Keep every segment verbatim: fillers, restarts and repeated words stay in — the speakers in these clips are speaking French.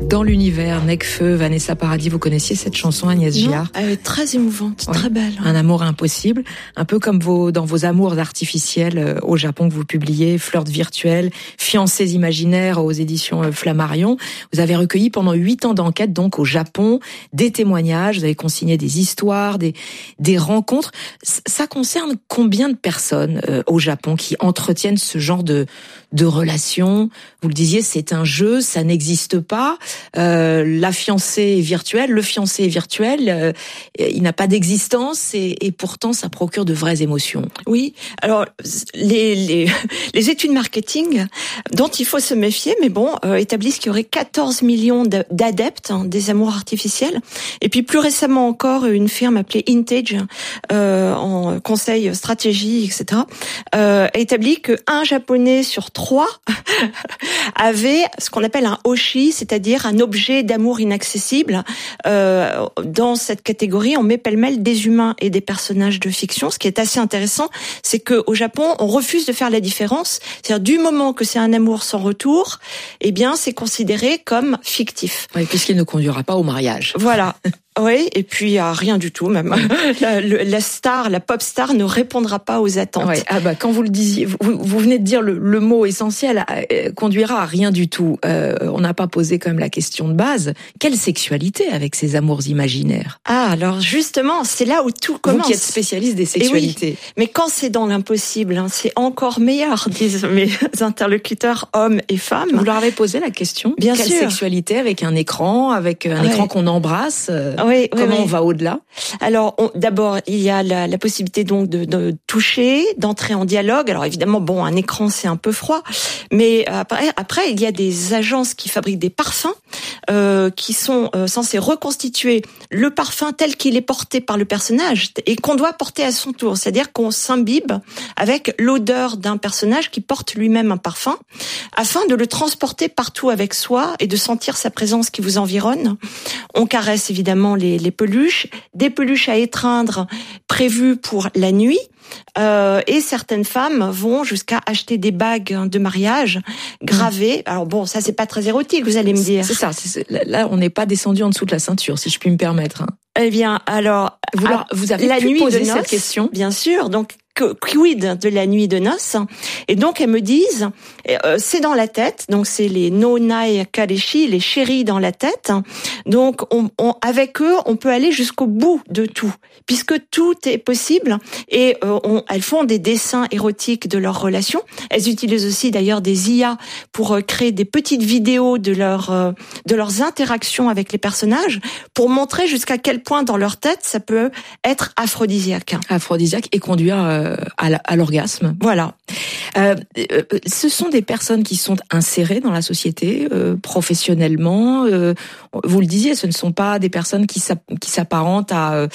Dans l'univers, Necfeu, Vanessa Paradis, vous connaissiez cette chanson, Agnès Gillard? Elle est très émouvante, ouais. Très belle. Un amour impossible, un peu comme vos, dans vos amours artificiels euh, au Japon que vous publiez, Flirt virtuel, Fiancés imaginaires aux éditions euh, Flammarion. Vous avez recueilli pendant huit ans d'enquête donc au Japon des témoignages, vous avez consigné des histoires, des, des rencontres. Ça concerne combien de personnes euh, au Japon qui entretiennent ce genre de, de relations? Vous le disiez, c'est un jeu, ça n'existe pas. Euh, la fiancée est virtuelle, le fiancé est virtuel, euh, il n'a pas d'existence et, et pourtant ça procure de vraies émotions. Oui, alors les, les, les études marketing dont il faut se méfier, mais bon, euh, établissent qu'il y aurait quatorze millions d'adeptes hein, des amours artificiels. Et puis plus récemment encore, une firme appelée Intage, euh, en conseil stratégie, et cetera, euh, a établi qu'un Japonais sur trois avait ce qu'on appelle un oshi, c'est-à-dire un objet d'amour inaccessible. Euh, dans cette catégorie, on met pêle-mêle des humains et des personnages de fiction. Ce qui est assez intéressant, c'est qu'au Japon, on refuse de faire la différence. C'est-à-dire, du moment que c'est un amour sans retour, eh bien, c'est considéré comme fictif. Oui, puisqu'il ne conduira pas au mariage. Voilà. Oui, et puis à rien du tout même. La, la star, la pop star ne répondra pas aux attentes. Ouais, ah bah quand vous le disiez, vous, vous venez de dire le, le mot essentiel, euh, conduira à rien du tout. Euh, on n'a pas posé quand même la question de base. Quelle sexualité avec ces amours imaginaires? Ah, alors justement, c'est là où tout commence. Vous qui êtes spécialiste des sexualités. Oui, mais quand c'est dans l'impossible, hein, c'est encore meilleur, disent mes interlocuteurs hommes et femmes. Vous leur avez posé la question? Bien Quelle sûr. sexualité avec un écran, avec un ouais. écran qu'on embrasse euh... Oui, Comment oui, on oui. va au-delà? Alors, on, d'abord, il y a la, la possibilité donc de, de toucher, d'entrer en dialogue. Alors évidemment, bon, un écran c'est un peu froid, mais après, après il y a des agences qui fabriquent des parfums euh, qui sont euh, censés reconstituer le parfum tel qu'il est porté par le personnage et qu'on doit porter à son tour. C'est-à-dire qu'on s'imbibe avec l'odeur d'un personnage qui porte lui-même un parfum, afin de le transporter partout avec soi et de sentir sa présence qui vous environne. On caresse évidemment les, les peluches, des peluches à étreindre prévues pour la nuit. Euh, et certaines femmes vont jusqu'à acheter des bagues de mariage gravées. Alors bon, ça c'est pas très érotique, vous allez me dire. C'est ça. C'est, là, on n'est pas descendu en dessous de la ceinture, si je puis me permettre. Hein. Eh bien, alors, vous, leur, vous avez la pu nuit poser de noces, cette question? Bien sûr. Donc, quid de la nuit de noces? Et donc elles me disent, euh, c'est dans la tête, donc c'est les no nai kareshi, les chéris dans la tête. Donc on, on, avec eux, on peut aller jusqu'au bout de tout, puisque tout est possible. Et euh, on, elles font des dessins érotiques de leurs relations. Elles utilisent aussi d'ailleurs des I A pour euh, créer des petites vidéos de leur euh, de leurs interactions avec les personnages, pour montrer jusqu'à quel point dans leur tête ça peut être aphrodisiaque. Aphrodisiaque et conduire euh, à, la, à l'orgasme. Voilà. Euh, euh, ce sont des personnes qui sont insérées dans la société euh, professionnellement. Euh, vous le disiez, ce ne sont pas des personnes qui, s'app- qui s'apparentent à,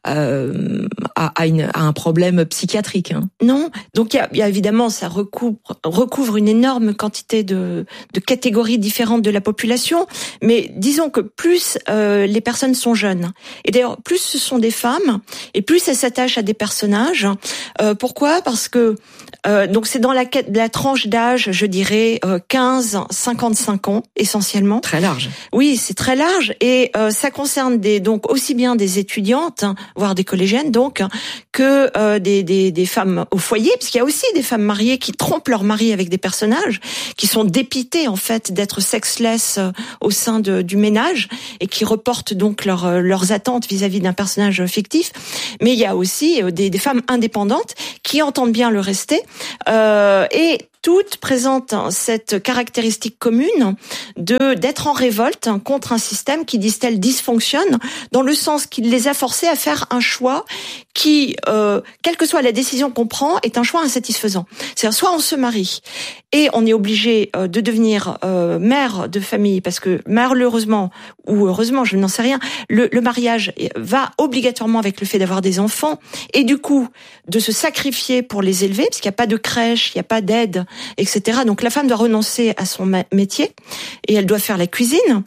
euh, à, à, une, à un problème psychiatrique. Hein. Non. Donc il y a, y a évidemment, ça recouvre, recouvre une énorme quantité de, de catégories différentes de la population. Mais disons que plus euh, les personnes sont jeunes, et d'ailleurs plus ce sont des femmes, et plus elles s'attachent à des personnages. Euh, pourquoi ? Parce que euh, donc c'est dans la, la tranche d'âge, je dirais euh, quinze à cinquante-cinq ans essentiellement. Très large. Oui, c'est très large et euh, ça concerne des donc aussi bien des étudiantes, hein, voire des collégiennes donc, que euh, des, des des femmes au foyer, parce qu'il y a aussi des femmes mariées qui trompent leur mari avec des personnages, qui sont dépitées en fait d'être sexless euh, au sein de, du ménage et qui reportent donc leur, euh, leurs attentes vis-à-vis d'un personnage fictif. Mais il y a aussi euh, des, des femmes indépendantes qui entendent bien le rester euh, et toutes présentent cette caractéristique commune de d'être en révolte contre un système qui, disent-elles, dysfonctionne, dans le sens qu'il les a forcées à faire un choix qui, euh, quelle que soit la décision qu'on prend, est un choix insatisfaisant. C'est-à-dire, soit on se marie et on est obligé euh, de devenir euh, mère de famille, parce que malheureusement, ou heureusement, je n'en sais rien, le, le mariage va obligatoirement avec le fait d'avoir des enfants, et du coup, de se sacrifier pour les élever, parce qu'il n'y a pas de crèche, il n'y a pas d'aide et cetera. Donc la femme doit renoncer à son ma- métier et elle doit faire la cuisine.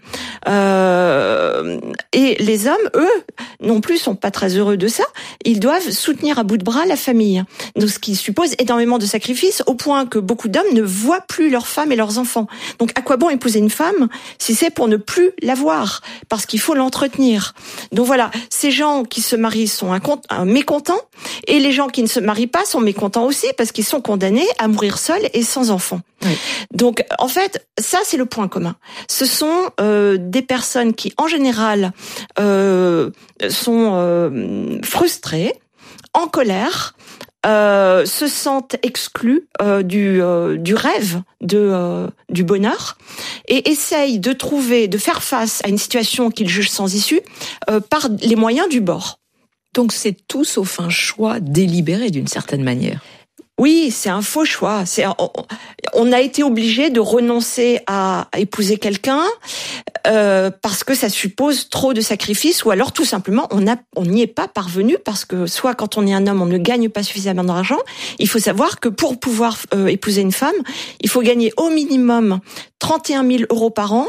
Euh, et les hommes, eux, non plus, sont pas très heureux de ça. Ils doivent soutenir à bout de bras la famille. Donc ce qui suppose énormément de sacrifices, au point que beaucoup d'hommes ne voient plus leurs femmes et leurs enfants. Donc à quoi bon épouser une femme si c'est pour ne plus la voir, parce qu'il faut l'entretenir. Donc voilà, ces gens qui se marient sont incont- mécontents, et les gens qui ne se marient pas sont mécontents aussi, parce qu'ils sont condamnés à mourir seuls et sans enfants. Oui. Donc en fait, ça c'est le point commun. Ce sont euh, des personnes qui en général euh, sont euh, frustrées, en colère, Euh, se sentent exclus euh, du euh, du rêve de euh, du bonheur et essayent de trouver, de faire face à une situation qu'ils jugent sans issue euh, par les moyens du bord. Donc c'est tout sauf un choix délibéré d'une certaine manière. Oui, c'est un faux choix. C'est, on, on a été obligé de renoncer à épouser quelqu'un euh, parce que ça suppose trop de sacrifices, ou alors tout simplement on a, on n'y est pas parvenu, parce que soit quand on est un homme, on ne gagne pas suffisamment d'argent. Il faut savoir que pour pouvoir euh, épouser une femme, il faut gagner au minimum trente et un mille euros par an.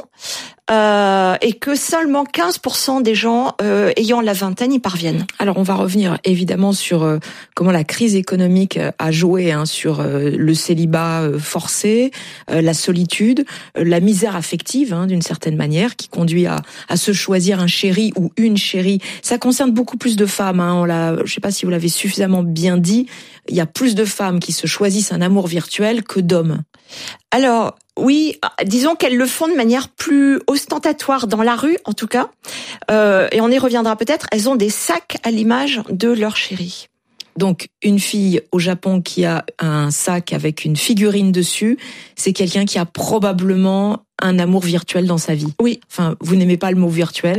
Euh, et que seulement quinze pour cent des gens euh, ayant la vingtaine y parviennent. Alors on va revenir évidemment sur euh, comment la crise économique a joué hein, sur euh, le célibat euh, forcé, euh, la solitude, euh, la misère affective hein, d'une certaine manière, qui conduit à, à se choisir un chéri ou une chérie. Ça concerne beaucoup plus de femmes. Hein, on l'a, je ne sais pas si vous l'avez suffisamment bien dit. Il y a plus de femmes qui se choisissent un amour virtuel que d'hommes. Alors, oui, disons qu'elles le font de manière plus ostentatoire dans la rue, en tout cas. Euh, et on y reviendra peut-être. Elles ont des sacs à l'image de leur chéri. Donc, une fille au Japon qui a un sac avec une figurine dessus, c'est quelqu'un qui a probablement un amour virtuel dans sa vie. Oui. Enfin, vous n'aimez pas le mot virtuel.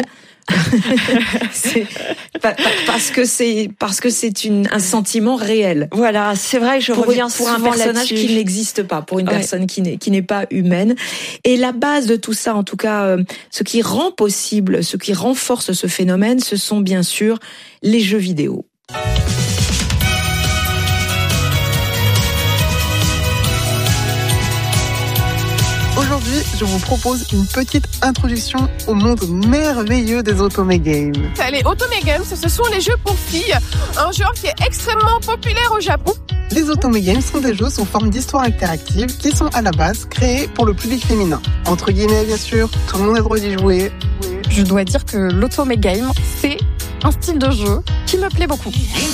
c'est parce que c'est parce que c'est une un sentiment réel. Voilà, c'est vrai, je pour, reviens pour souvent un personnage là-dessus. Qui n'existe pas, pour une ouais. personne qui n'est qui n'est pas humaine. Et la base de tout ça, en tout cas, euh, ce qui rend possible, ce qui renforce ce phénomène, ce sont bien sûr les jeux vidéo. Aujourd'hui, je vous propose une petite introduction au monde merveilleux des Otome Games. Les Otome Games, ce sont les jeux pour filles, un genre qui est extrêmement populaire au Japon. Les Otome Games sont des jeux sous forme d'histoire interactive qui sont à la base créés pour le public féminin. Entre guillemets, bien sûr, tout le monde a le droit d'y jouer. Je dois dire que l'Otome Game, c'est un style de jeu qui me plaît beaucoup.